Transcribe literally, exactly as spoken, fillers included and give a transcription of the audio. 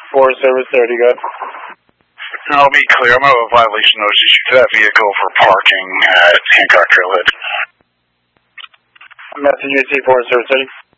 Forest Service thirty, go ahead. I'll be clear, I'm out of violation notice issued to that vehicle for parking at Hancock Trailhead. Message you see Forest Service thirty.